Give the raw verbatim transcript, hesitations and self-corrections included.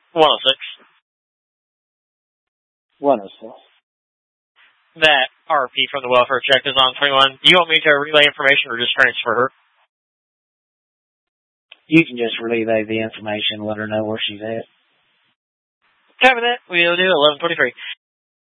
one oh six. one oh six. That R P from the welfare check is on twenty-one. Do you want me to relay information or just transfer her? You can just relay the information, let her know where she's at. Copy that. We'll do eleven twenty-three.